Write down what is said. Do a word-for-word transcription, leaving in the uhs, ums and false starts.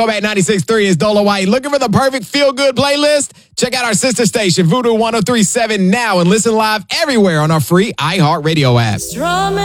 Throwback ninety-six point three is Dola White. Looking for the perfect feel-good playlist? Check out our sister station, Voodoo one oh three point seven now, and listen live everywhere on our free iHeartRadio app.